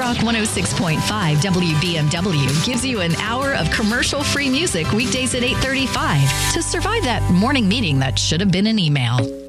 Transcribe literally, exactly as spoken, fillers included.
Rock one oh six point five W B M W gives you an hour of commercial-free music weekdays at eight thirty-five to survive that morning meeting that should have been an email.